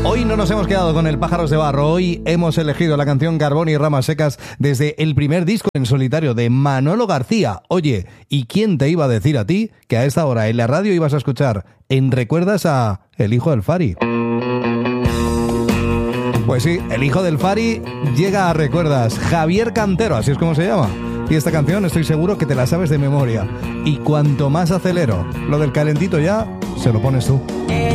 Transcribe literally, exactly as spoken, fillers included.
Hoy no nos hemos quedado con el Pájaros de Barro. Hoy hemos elegido la canción Carbón y Ramas Secas desde el primer disco en solitario de Manolo García. Oye, ¿y quién te iba a decir a ti que a esta hora en la radio ibas a escuchar en Recuerdas a El Hijo del Fari? Pues sí, el hijo del Fari llega a Recuerdas. Javier Cantero, así es como se llama. Y esta canción estoy seguro que te la sabes de memoria. Y cuanto más acelero lo del calentito ya, se lo pones tú.